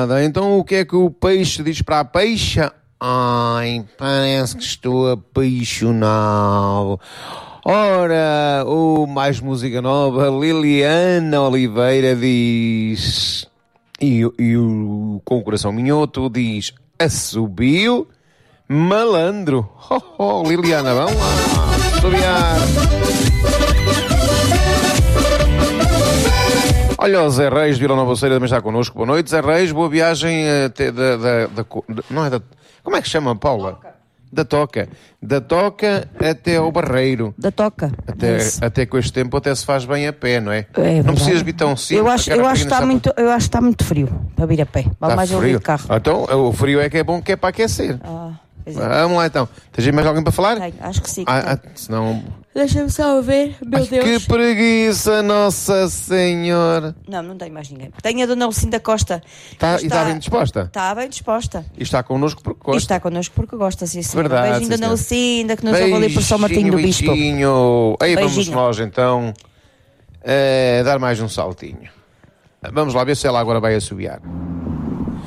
nada. Então o que é que o peixe diz para a peixa? Ai, parece que estou apaixonado. Ora, mais música nova, Liliana Oliveira diz... E o com o coração minhoto diz... Assobio malandro. Liliana, vamos lá. Assobiar. Olha, o Zé Reis de Vila Nova Ceira também está connosco. Boa noite, Zé Reis. Boa viagem até não é da... Como é que chama, Paula? Da Toca. Da Toca até ao Barreiro. Da Toca. Até com este tempo até se faz bem a pé, não é? Não precisas vir tão cedo. Eu acho que está muito frio para vir a pé. Vale mais eu vir de carro. Então, o frio é que é bom, que é para aquecer. Vamos lá então. Tens mais alguém para falar? Tenho, acho que sim. Senão... Deixa-me só ver, meu Deus. Que preguiça, Nossa Senhora. Não tenho mais ninguém. Tenho a Dona Lucinda Costa. Está bem disposta? Está bem disposta. E está connosco porque gosta. E está connosco porque gosta, sim. Verdade, beijinho, Dona Lucinda, que nos ouve ali por São Martinho do Bispo. Aí vamos nós então dar mais um saltinho. Vamos lá ver se ela agora vai assobiar.